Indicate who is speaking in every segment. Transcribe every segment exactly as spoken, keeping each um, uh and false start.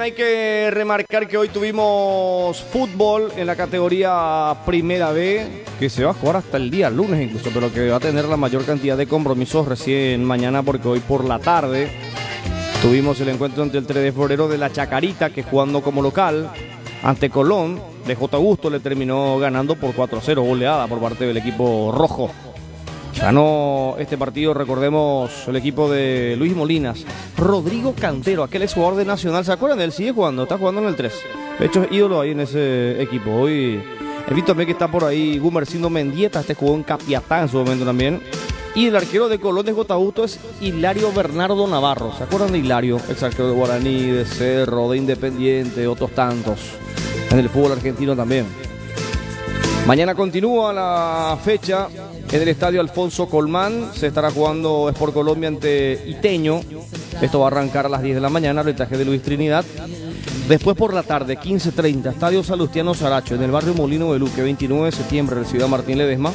Speaker 1: hay que remarcar que hoy tuvimos fútbol en la categoría Primera B, que se va a jugar hasta el día lunes incluso, pero que va a tener la mayor cantidad de compromisos recién mañana, porque hoy por la tarde tuvimos el encuentro entre el tres de febrero de la Chacarita, que jugando como local ante Colón de J. Augusto le terminó ganando por cuatro a cero, goleada por parte del equipo rojo. Ganó este partido, recordemos, el equipo de Luis Molinas. Rodrigo Cantero, aquel es jugador de Nacional, ¿se acuerdan? Él sigue jugando, está jugando en el tres. De hecho es ídolo ahí en ese equipo. Hoy he visto también que está por ahí Gumercindo Mendieta, este jugó en Capiatá en su momento también. Y el arquero de Colón de J. Augusto es Hilario Bernardo Navarro. ¿Se acuerdan de Hilario? Ex arquero de Guaraní, de Cerro, de Independiente, otros tantos en el fútbol argentino también. Mañana continúa la fecha en el estadio Alfonso Colmán. Se estará jugando Sport Colombia ante Iteño. Esto va a arrancar a las diez de la mañana, arbitraje de Luis Trinidad. Después por la tarde, quince treinta, estadio Salustiano Saracho, en el barrio Molino de Luque, veintinueve de septiembre, en Ciudad Martín Ledesma.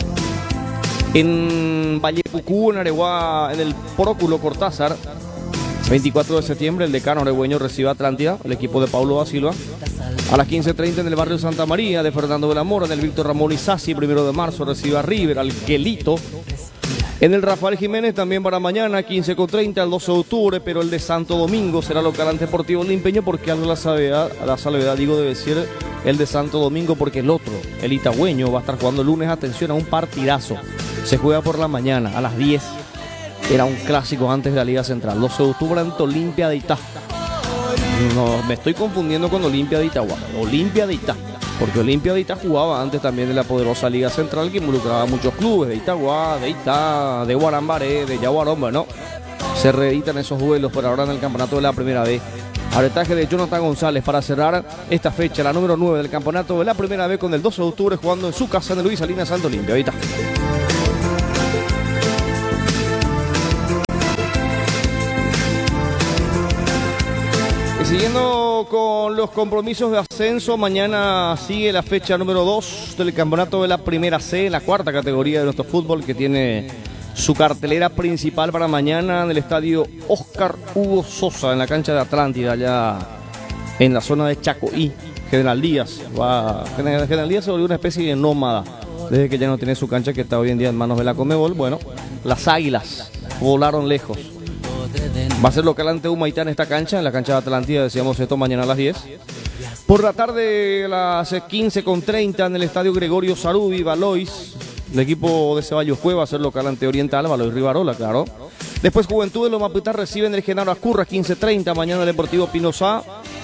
Speaker 1: En Vallepucú, en Areguá, en el Próculo Cortázar, veinticuatro de septiembre, el decano aregüeño recibe a Atlántida, el equipo de Paulo da Silva. A las quince treinta en el barrio Santa María de Fernando de la Mora, en el Víctor Ramón Isasi, primero de marzo, recibe a River, al Quelito. En el Rafael Jiménez también para mañana, quince treinta, el doce de octubre, pero el de Santo Domingo será local ante Deportivo Limpeño, porque algo la salvedad, la salvedad digo debe ser el de Santo Domingo, porque el otro, el itagüeño, va a estar jugando el lunes, atención, a un partidazo. Se juega por la mañana, a las diez. Era un clásico antes de la Liga Central. doce de octubre ante Olimpia de Itá. No, me estoy confundiendo con Olimpia de Itagua. Olimpia de Itá. Porque Olimpia de Itá jugaba antes también de la poderosa Liga Central, que involucraba a muchos clubes de Itagua, de Itá, de Guarambaré, de Yaguarón. Bueno, se reeditan esos duelos por ahora en el campeonato de la Primera B. Arbitraje de Jonathan González para cerrar esta fecha, la número nueve del campeonato de la Primera B, con el doce de octubre jugando en su casa en Luis Salinas Santo Olimpia. Ahí está. Siguiendo con los compromisos de ascenso, mañana sigue la fecha número dos del campeonato de la Primera C, la cuarta categoría de nuestro fútbol, que tiene su cartelera principal para mañana en el estadio Óscar Hugo Sosa, en la cancha de Atlántida, allá en la zona de Chacoí. General Díaz, va, General Díaz se volvió una especie de nómada desde que ya no tiene su cancha, que está hoy en día en manos de la Conmebol. Bueno, las Águilas volaron lejos. Va a ser local ante Humaitá en esta cancha, en la cancha de Atlántida, decíamos esto mañana a las diez. Por la tarde, a las quince treinta, en el estadio Gregorio Sarubi, Valois, el equipo de Ceballos Cueva va a ser local ante Oriental, Valois Rivarola, claro. Después Juventud de Los Mapuitas reciben el Genaro Acurra, quince treinta, mañana el Deportivo Pinosá.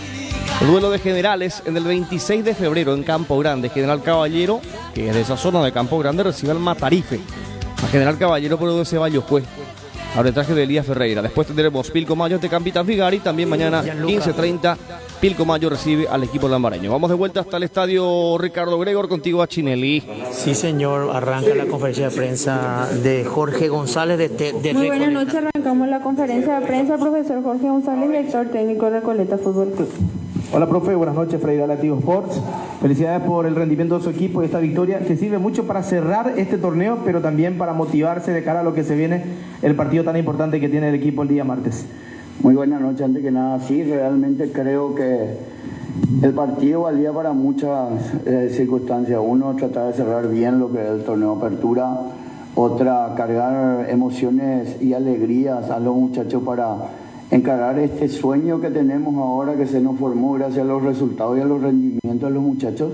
Speaker 1: El duelo de generales en el veintiséis de febrero en Campo Grande. General Caballero, que es de esa zona de Campo Grande, recibe al Matarife. A General Caballero por de Ceballos Cueva. Arbitraje de Elías Ferreira. Después tendremos Pilcomayo ante Campita Figari. También mañana quince treinta Pilcomayo recibe al equipo lambareño. Vamos de vuelta hasta el estadio Ricardo Gregor, contigo a Chinelli.
Speaker 2: Sí, señor, arranca la conferencia de prensa de Jorge González de, de, de
Speaker 3: Muy buenas noches, arrancamos la conferencia de prensa, profesor Jorge González, director técnico de Recoleta Fútbol Club.
Speaker 4: Hola, profe, buenas noches, Freire Lativo Sports. Felicidades por el rendimiento de su equipo y esta victoria que sirve mucho para cerrar este torneo, pero también para motivarse de cara a lo que se viene, el partido tan importante que tiene el equipo el día martes.
Speaker 5: Muy buenas noches, antes que nada, sí, realmente creo que el partido valía para muchas eh, circunstancias. Uno, tratar de cerrar bien lo que es el torneo de apertura. Otra, cargar emociones y alegrías a los muchachos para encarar este sueño que tenemos ahora, que se nos formó gracias a los resultados y a los rendimientos de los muchachos.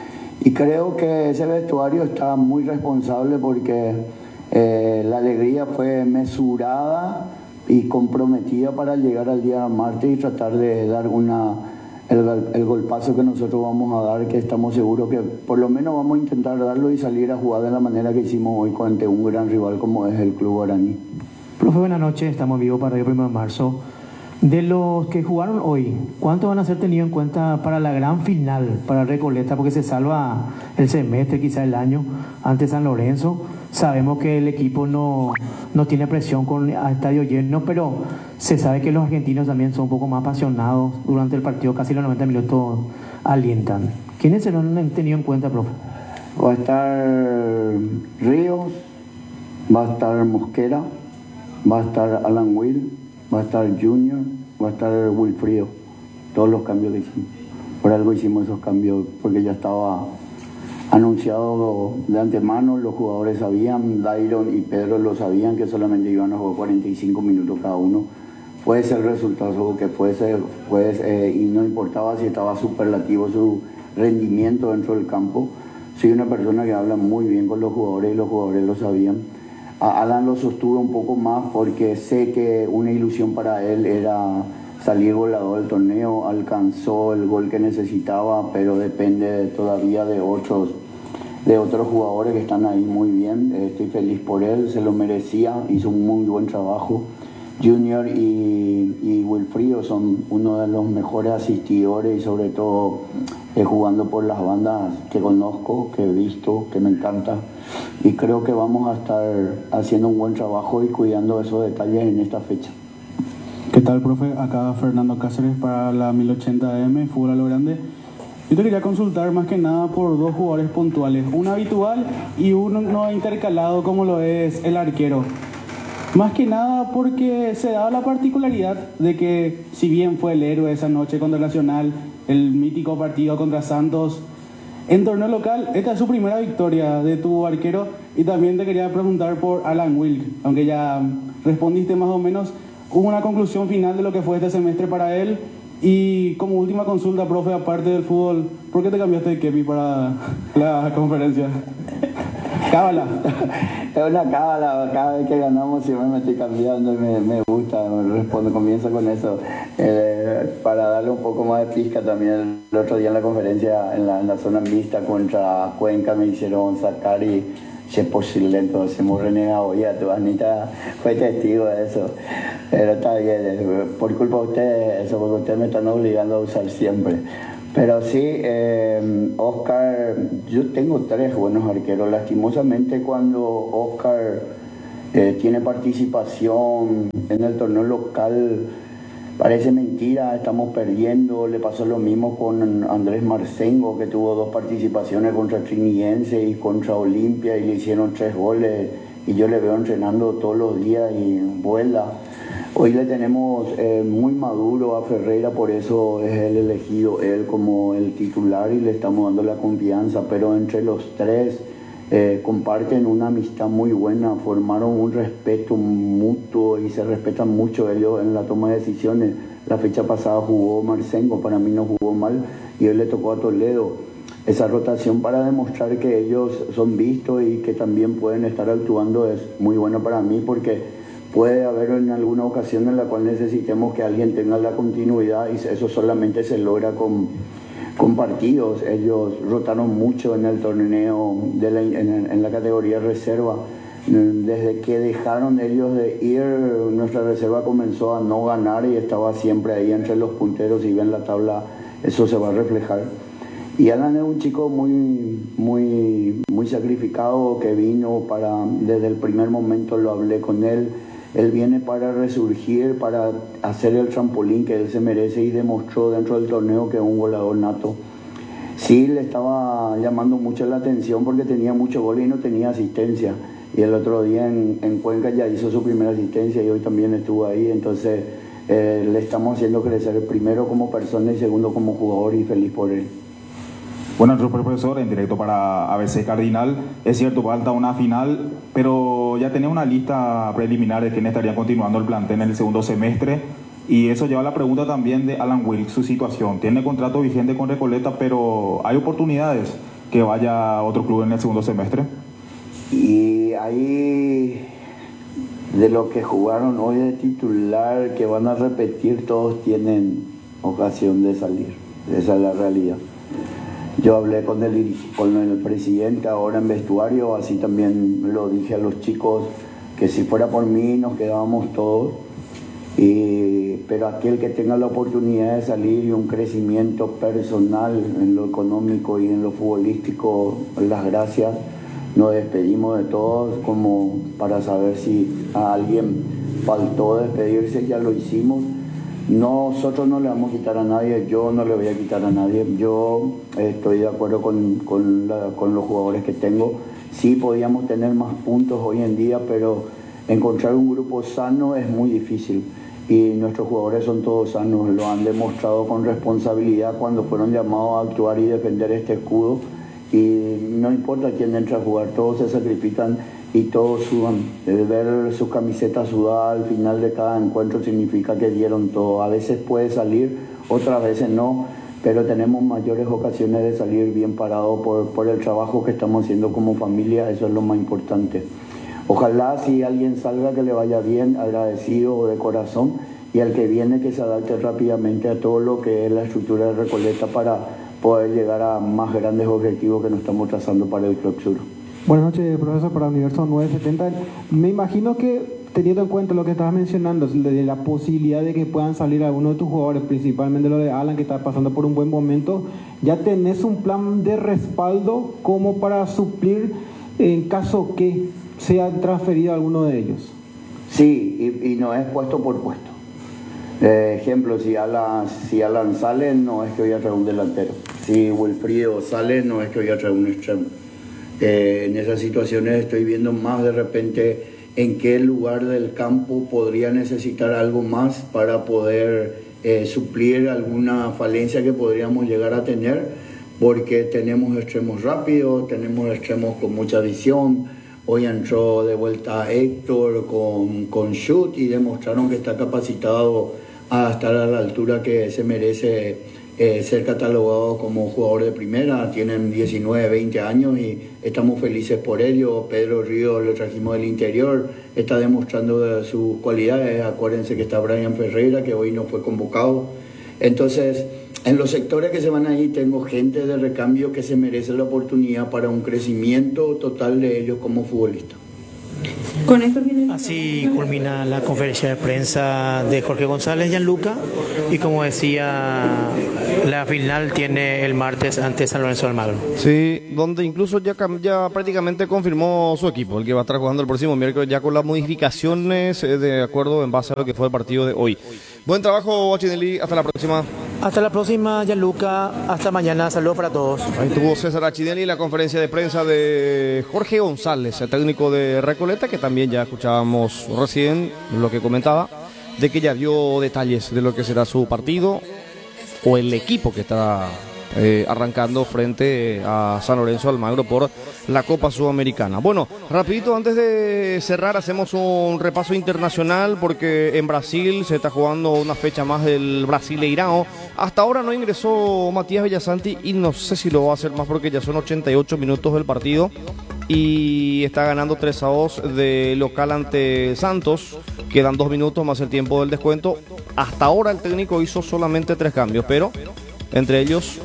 Speaker 5: Y creo que ese vestuario está muy responsable, porque eh, la alegría fue mesurada y comprometida para llegar al día martes y tratar de dar una, el, el golpazo que nosotros vamos a dar, que estamos seguros que por lo menos vamos a intentar darlo y salir a jugar de la manera que hicimos hoy ante un gran rival como es el Club Guaraní.
Speaker 4: Profe, buenas noches, estamos vivos para el primero de marzo. De los que jugaron hoy, ¿cuántos van a ser tenidos en cuenta para la gran final, para Recoleta? Porque se salva el semestre, quizá el año, ante San Lorenzo. Sabemos que el equipo no, no tiene presión con el estadio lleno, pero se sabe que los argentinos también son un poco más apasionados. Durante el partido casi los noventa minutos alientan. ¿Quiénes se lo han tenido en cuenta, profe?
Speaker 5: Va a estar Ríos, va a estar Mosquera, va a estar Alan Will, va a estar Junior, va a estar Wilfrido. todos los cambios que hicimos. Por algo hicimos esos cambios, porque ya estaba anunciado de antemano, los jugadores sabían, Dairon y Pedro lo sabían, que solamente iban a jugar cuarenta y cinco minutos cada uno. Fuese el resultado que fuese, pues, eh, y no importaba si estaba superlativo su rendimiento dentro del campo. Soy una persona que habla muy bien con los jugadores y los jugadores lo sabían. A Alan lo sostuve un poco más porque sé que una ilusión para él era salir goleador del torneo, alcanzó el gol que necesitaba, pero depende todavía de otros, de otros jugadores que están ahí muy bien. Estoy feliz por él, se lo merecía, hizo un muy buen trabajo. Junior y, y Wilfrido son uno de los mejores asistidores y sobre todo eh, jugando por las bandas que conozco, que he visto, que me encanta, y creo que vamos a estar haciendo un buen trabajo y cuidando esos detalles en esta fecha.
Speaker 6: ¿Qué tal, profe? Acá Fernando Cáceres para la mil ochenta A M, Fútbol a lo Grande. Yo te quería consultar más que nada por dos jugadores puntuales, uno habitual y uno no intercalado como lo es el arquero. Más que nada porque se daba la particularidad de que, si bien fue el héroe esa noche contra Nacional, el mítico partido contra Santos, en torneo local, esta es su primera victoria de tu arquero. Y también te quería preguntar por Alan Wilk, aunque ya respondiste más o menos, hubo una conclusión final de lo que fue este semestre para él. Y como última consulta, profe, aparte del fútbol, ¿por qué te cambiaste de Kepi para la conferencia? Cábala.
Speaker 5: Es una cábala, cada vez que ganamos siempre me estoy cambiando y me, me gusta, me respondo, comienzo con eso. Eh, para darle un poco más de pizca también, el otro día en la conferencia, en la, en la zona mixta contra Cuenca, me hicieron sacar y se es posible, entonces hemos renegado. Ya, tu Anita fue testigo de eso, pero está bien, por culpa de ustedes, eso, porque ustedes me están obligando a usar siempre. Pero sí, eh, Oscar, yo tengo tres buenos arqueros. Lastimosamente cuando Oscar eh, tiene participación en el torneo local, parece mentira, estamos perdiendo. Le pasó lo mismo con Andrés Marcengo, que tuvo dos participaciones contra Triniense y contra Olimpia y le hicieron tres goles. Y yo le veo entrenando todos los días y vuela. Hoy le tenemos eh, muy maduro a Ferreira, por eso es el elegido él como el titular y le estamos dando la confianza, pero entre los tres eh, comparten una amistad muy buena, formaron un respeto mutuo y se respetan mucho ellos en la toma de decisiones. La fecha pasada jugó Marcengo, para mí no jugó mal, y hoy le tocó a Toledo. Esa rotación para demostrar que ellos son vistos y que también pueden estar actuando es muy bueno para mí, porque puede haber en alguna ocasión en la cual necesitemos que alguien tenga la continuidad y eso solamente se logra con, con partidos. Ellos rotaron mucho en el torneo, de la, en, en la categoría reserva. Desde que dejaron ellos de ir, nuestra reserva comenzó a no ganar y estaba siempre ahí entre los punteros, y ven la tabla, eso se va a reflejar. Y Alan es un chico muy, muy, muy sacrificado que vino para, desde el primer momento lo hablé con él. Él viene para resurgir, para hacer el trampolín que él se merece y demostró dentro del torneo que es un goleador nato. Sí, le estaba llamando mucho la atención porque tenía mucho gol y no tenía asistencia. Y el otro día en, en Cuenca ya hizo su primera asistencia y hoy también estuvo ahí. Entonces eh, le estamos haciendo crecer primero como persona y segundo como jugador, y feliz por él.
Speaker 7: Bueno, nuestro profesor, en directo para A B C Cardinal, es cierto, falta una final, pero ya tenía una lista preliminar de quienes estarían continuando el plantel en el segundo semestre, y eso lleva a la pregunta también de Alan Wilk, su situación. Tiene contrato vigente con Recoleta, pero ¿hay oportunidades que vaya a otro club en el segundo semestre?
Speaker 5: Y ahí, de los que jugaron hoy de titular, que van a repetir, todos tienen ocasión de salir. Esa es la realidad. Yo hablé con el, con el presidente ahora en vestuario, así también lo dije a los chicos, que si fuera por mí nos quedábamos todos, y, pero aquel que tenga la oportunidad de salir y un crecimiento personal en lo económico y en lo futbolístico, las gracias. Nos despedimos de todos como para saber si a alguien faltó despedirse, ya lo hicimos. Nosotros no le vamos a quitar a nadie, yo no le voy a quitar a nadie. Yo estoy de acuerdo con, con, la, con los jugadores que tengo. Sí podíamos tener más puntos hoy en día, pero encontrar un grupo sano es muy difícil. y nuestros jugadores son todos sanos, lo han demostrado con responsabilidad cuando fueron llamados a actuar y defender este escudo, y no importa quién entra a jugar, todos se sacrifican y todos sudan. El ver sus camisetas sudadas al final de cada encuentro significa que dieron todo. A veces puede salir, otras veces no, pero tenemos mayores ocasiones de salir bien parados por, por el trabajo que estamos haciendo como familia, eso es lo más importante. Ojalá si alguien salga que le vaya bien, agradecido de corazón, y al que viene que se adapte rápidamente a todo lo que es la estructura de Recoleta para poder llegar a más grandes objetivos que nos estamos trazando para el Club Sur.
Speaker 4: Buenas noches, profesor, para Universo nueve setenta. Me imagino que, teniendo en cuenta lo que estabas mencionando, de la posibilidad de que puedan salir algunos de tus jugadores, principalmente lo de Alan, que está pasando por un buen momento, ya tenés un plan de respaldo como para suplir en caso que sea transferido alguno de ellos.
Speaker 5: Sí, y, y no es puesto por puesto. Eh, ejemplo, si Alan, si Alan sale, no es que voy a traer un delantero. Si Wilfrido sale, no es que voy a traer un extremo. Eh, en esas situaciones estoy viendo más de repente en qué lugar del campo podría necesitar algo más para poder eh, suplir alguna falencia que podríamos llegar a tener, porque tenemos extremos rápidos, tenemos extremos con mucha visión. Hoy entró de vuelta Héctor con, con shoot y demostraron que está capacitado a estar a la altura que se merece eh, ser catalogado como jugador de primera. Tienen diecinueve, veinte años y estamos felices por ello. Pedro Ríos lo trajimos del interior, está demostrando sus cualidades. Acuérdense que está Brian Ferreira, que hoy no fue convocado. Entonces, en los sectores que se van ahí tengo gente de recambio que se merece la oportunidad para un crecimiento total de ellos como futbolistas.
Speaker 3: Con esto viene...
Speaker 2: Así culmina la conferencia de prensa de Jorge González, Gianluca, y como decía, la final tiene el martes ante San Lorenzo de Almagro.
Speaker 1: Sí, donde incluso ya, ya prácticamente confirmó su equipo, el que va a estar jugando el próximo miércoles, ya con las modificaciones eh, de acuerdo en base a lo que fue el partido de hoy. Buen trabajo, Achinelli, hasta la próxima.
Speaker 2: Hasta la próxima, Gianluca, hasta mañana, saludos para todos.
Speaker 1: Ahí tuvo César Achinelli la conferencia de prensa de Jorge González, el técnico de Recoleta, que también ya escuchábamos recién lo que comentaba, de que ya dio detalles de lo que será su partido o el equipo que está eh, arrancando frente a San Lorenzo Almagro por la Copa Sudamericana. Bueno, rapidito antes de cerrar hacemos un repaso internacional porque en Brasil se está jugando una fecha más del Brasileirão. Hasta ahora no ingresó Matías Villasanti y no sé si lo va a hacer más porque ya son ochenta y ocho minutos del partido y está ganando tres a dos de local ante Santos. Quedan dos minutos más el tiempo del descuento. Hasta ahora el técnico hizo solamente tres cambios, pero entre ellos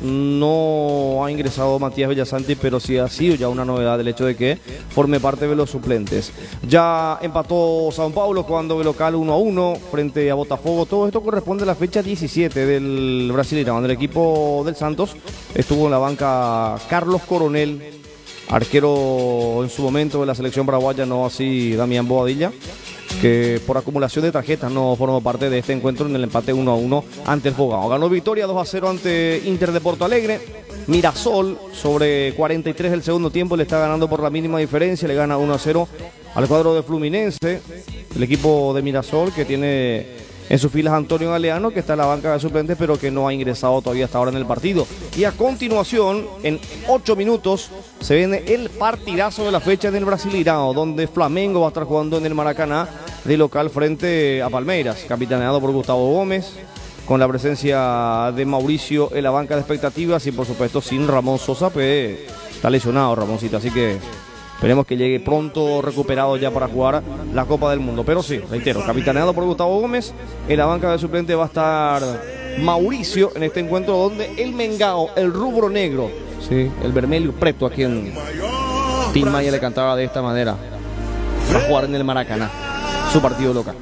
Speaker 1: no ha ingresado Matías Villasanti, pero sí ha sido ya una novedad el hecho de que forme parte de los suplentes. Ya empató São Paulo jugando de local uno a uno frente a Botafogo. Todo esto corresponde a la fecha diecisiete del Brasileirão. El equipo del Santos estuvo en la banca Carlos Coronel, arquero en su momento de la selección paraguaya, no así Damián Bobadilla, que por acumulación de tarjetas no formó parte de este encuentro en el empate uno a uno ante el Fogão. Ganó Victoria dos a cero ante Inter de Porto Alegre. Mirasol sobre cuarenta y tres del segundo tiempo le está ganando por la mínima diferencia, le gana uno a cero al cuadro de Fluminense, el equipo de Mirasol que tiene en sus filas Antonio Galeano, que está en la banca de suplentes, pero que no ha ingresado todavía hasta ahora en el partido. Y a continuación, en ocho minutos, se viene el partidazo de la fecha en el Brasileirão, donde Flamengo va a estar jugando en el Maracaná de local frente a Palmeiras, capitaneado por Gustavo Gómez, con la presencia de Mauricio en la banca de expectativas y por supuesto sin Ramón Sosa, pues está lesionado Ramoncito, así que esperemos que llegue pronto recuperado ya para jugar la Copa del Mundo. Pero sí, reitero, capitaneado por Gustavo Gómez, en la banca de suplente va a estar Mauricio en este encuentro donde el Mengao, el rubro negro, sí, el vermelho preto, a quien Tim Maya le cantaba de esta manera, va a jugar en el Maracaná, su partido local.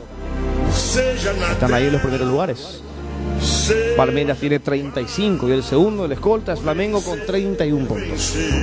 Speaker 1: Están ahí en los primeros lugares. Palmeiras tiene treinta y cinco y el segundo, el escolta, es Flamengo con treinta y uno puntos.